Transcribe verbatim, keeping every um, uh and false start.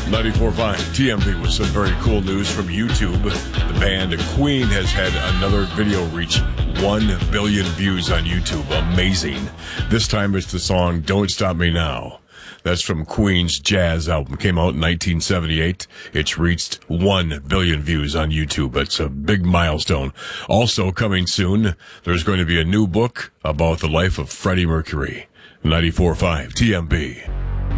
ninety-four point five T M B with some very cool news from YouTube. The band Queen has had another video reach one billion views on YouTube. Amazing. This time it's the song Don't Stop Me Now. That's from Queen's Jazz album. Came out in nineteen seventy-eight. It's reached one billion views on YouTube. That's a big milestone. Also coming soon, there's going to be a new book about the life of Freddie Mercury. ninety-four point five T M B.